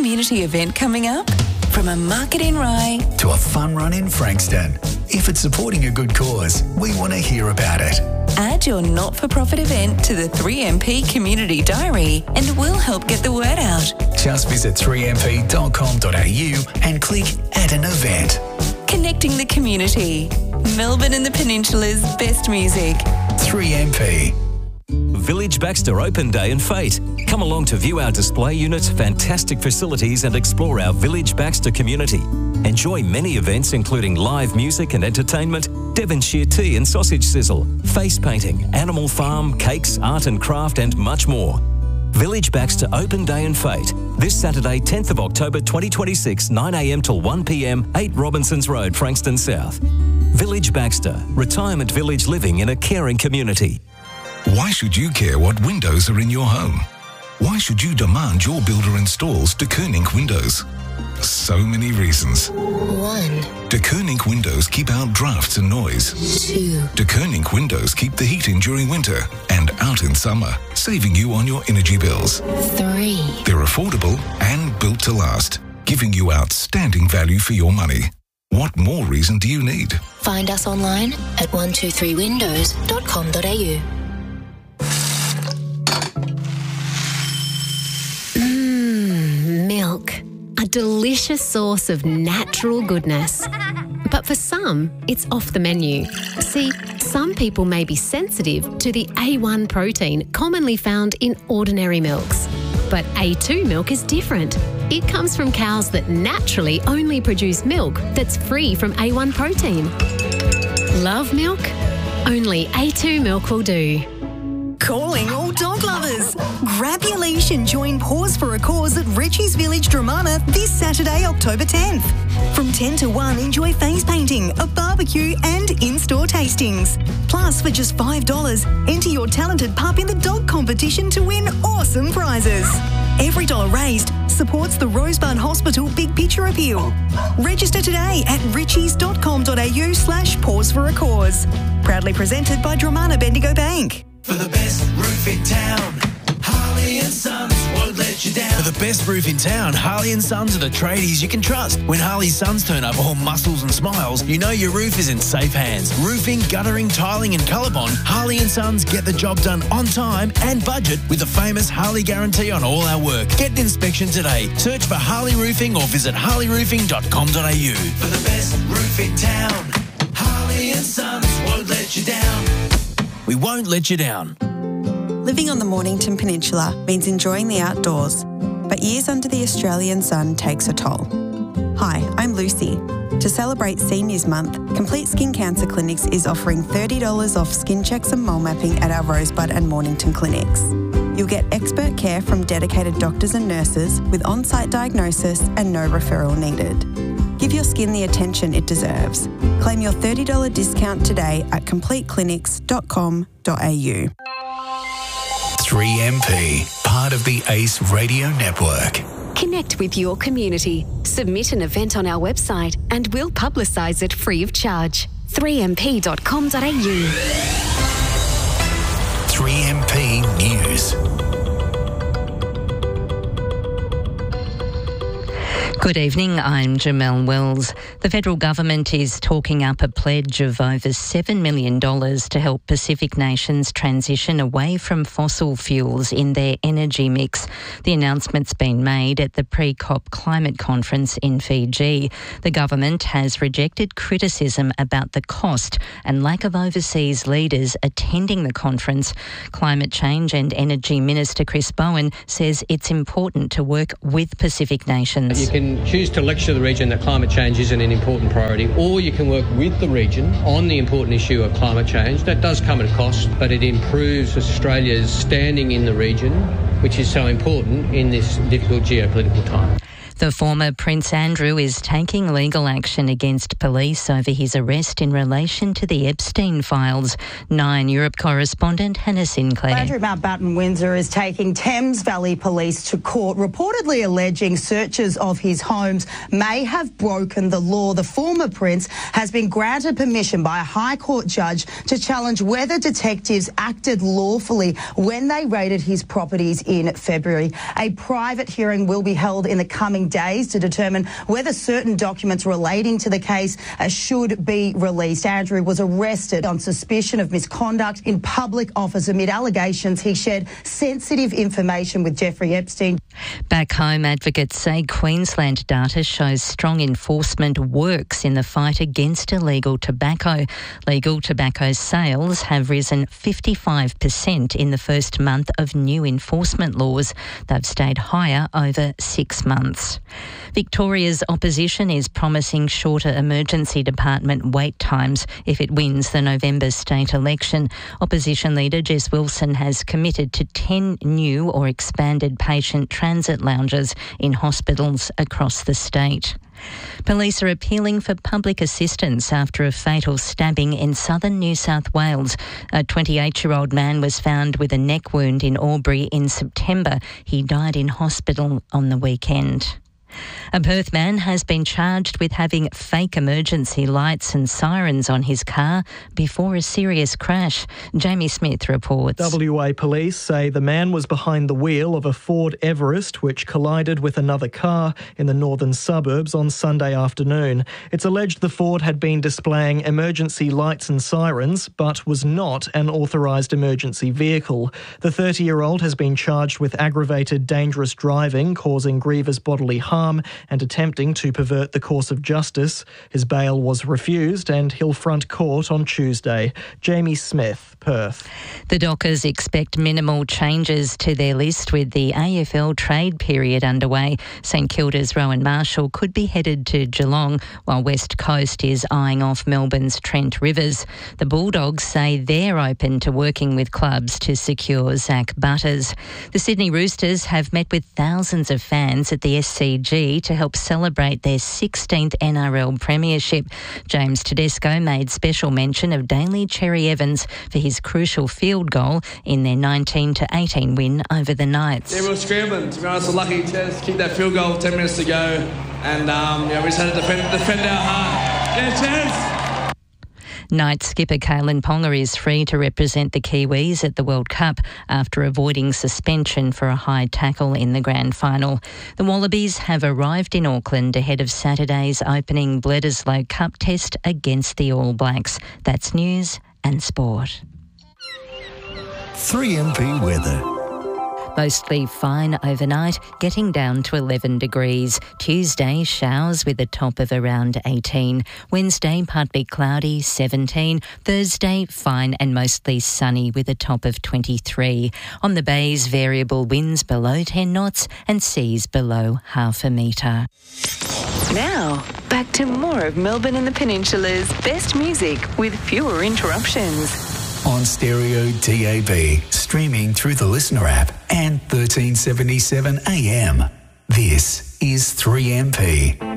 community event coming up? From a market in Rye to a fun run in Frankston. If it's supporting a good cause, we want to hear about it. Add your not-for-profit event to the 3MP Community Diary and we'll help get the word out. Just visit 3mp.com.au and click Add an Event. Connecting the community. Melbourne and the Peninsula's best music. 3MP. Village Baxter Open Day and Fete. Come along to view our display units, fantastic facilities and explore our Village Baxter community. Enjoy many events including live music and entertainment, Devonshire tea and sausage sizzle, face painting, animal farm, cakes, art and craft and much more. Village Baxter Open Day and Fete. This Saturday, 10th of October 2026, 9am till 1pm, 8 Robinsons Road, Frankston South. Village Baxter, retirement village living in a caring community. Why should you care what windows are in your home? Why should you demand your builder installs De Koning windows? So many reasons. 1. De Koning windows keep out drafts and noise. 2. De Koning windows keep the heat in during winter and out in summer, saving you on your energy bills. 3. They're affordable and built to last, giving you outstanding value for your money. What more reason do you need? Find us online at 123windows.com.au. Milk. A delicious source of natural goodness. But for some, it's off the menu. See, some people may be sensitive to the A1 protein commonly found in ordinary milks. But A2 milk is different. It comes from cows that naturally only produce milk that's free from A1 protein. Love milk? Only A2 milk will do. Calling all dog lovers. Grab your leash and join Pause for a Cause at Ritchie's Village, Dramana this Saturday, October 10th. From 10 to 1, enjoy face painting, a barbecue and in-store tastings. Plus, for just $5, enter your talented pup in the dog competition to win awesome prizes. Every dollar raised supports the Rosebud Hospital Big Picture Appeal. Register today at richies.com.au/Pause for a Cause. Proudly presented by Dramana Bendigo Bank. For the best roof in town, Harley & Sons won't let you down. For the best roof in town, Harley & Sons are the tradies you can trust. When Harley & Sons turn up all muscles and smiles, you know your roof is in safe hands. Roofing, guttering, tiling and colour bond, Harley & Sons get the job done on time and budget with the famous Harley guarantee on all our work. Get an inspection today. Search for Harley Roofing or visit harleyroofing.com.au. For the best roof in town, Harley & Sons won't let you down. We won't let you down. Living on the Mornington Peninsula means enjoying the outdoors, but years under the Australian sun takes a toll. Hi, I'm Lucy. To celebrate Seniors Month, Complete Skin Cancer Clinics is offering $30 off skin checks and mole mapping at our Rosebud and Mornington clinics. You'll get expert care from dedicated doctors and nurses with on-site diagnosis and no referral needed. Give your skin the attention it deserves. Claim your $30 discount today at completeclinics.com.au. 3MP, part of the ACE Radio Network. Connect with your community. Submit an event on our website and we'll publicise it free of charge. 3mp.com.au. 3MP News. Good evening, I'm Jamelle Wells. The federal government is talking up a pledge of over $7 million to help Pacific nations transition away from fossil fuels in their energy mix. The announcement's been made at the pre-COP climate conference in Fiji. The government has rejected criticism about the cost and lack of overseas leaders attending the conference. Climate Change and Energy Minister Chris Bowen says it's important to work with Pacific nations. You can choose to lecture the region that climate change isn't an important priority, or you can work with the region on the important issue of climate change. That does come at a cost, but it improves Australia's standing in the region, which is so important in this difficult geopolitical time. The former Prince Andrew is taking legal action against police over his arrest in relation to the Epstein files. 9 Europe correspondent Hannah Sinclair. Andrew Mountbatten Windsor is taking Thames Valley Police to court, reportedly alleging searches of his homes may have broken the law. The former Prince has been granted permission by a High Court judge to challenge whether detectives acted lawfully when they raided his properties in February. A private hearing will be held in the coming days to determine whether certain documents relating to the case should be released. Andrew was arrested on suspicion of misconduct in public office amid allegations he shared sensitive information with Jeffrey Epstein. Back home, advocates say Queensland data shows strong enforcement works in the fight against illegal tobacco. Legal tobacco sales have risen 55% in the first month of new enforcement laws. They've stayed higher over 6 months. Victoria's opposition is promising shorter emergency department wait times if it wins the November state election. Opposition leader Jess Wilson has committed to 10 new or expanded patient transit lounges in hospitals across the state. Police are appealing for public assistance after a fatal stabbing in southern New South Wales. A 28-year-old man was found with a neck wound in Albury in September. He died in hospital on the weekend. A Perth man has been charged with having fake emergency lights and sirens on his car before a serious crash. Jamie Smith reports. WA police say the man was behind the wheel of a Ford Everest which collided with another car in the northern suburbs on Sunday afternoon. It's alleged the Ford had been displaying emergency lights and sirens but was not an authorised emergency vehicle. The 30-year-old has been charged with aggravated dangerous driving causing grievous bodily harm and attempting to pervert the course of justice. His bail was refused and he'll front court on Tuesday. Jamie Smith, Perth. The Dockers expect minimal changes to their list with the AFL trade period underway. St Kilda's Rowan Marshall could be headed to Geelong, while West Coast is eyeing off Melbourne's Trent Rivers. The Bulldogs say they're open to working with clubs to secure Zach Butters. The Sydney Roosters have met with thousands of fans at the SCG to help celebrate their 16th NRL premiership. James Tedesco made special mention of Daly Cherry Evans for his crucial field goal in their 19-18 win over the Knights. Yeah, we were scrambling. To be honest, we're lucky Tez kicked that field goal 10 minutes to go, and we just had to defend our heart. Yeah, Tez! Knights skipper Kalen Ponga is free to represent the Kiwis at the World Cup after avoiding suspension for a high tackle in the grand final. The Wallabies have arrived in Auckland ahead of Saturday's opening Bledisloe Cup test against the All Blacks. That's news and sport. 3MP weather. Mostly fine overnight, getting down to 11 degrees. Tuesday, showers with a top of around 18. Wednesday, partly cloudy, 17. Thursday, fine and mostly sunny with a top of 23. On the bays, variable winds below 10 knots and seas below half a metre. Now, back to more of Melbourne and the Peninsula's best music with fewer interruptions. On stereo DAB, streaming through the Listener app and 1377 AM. This is 3MP.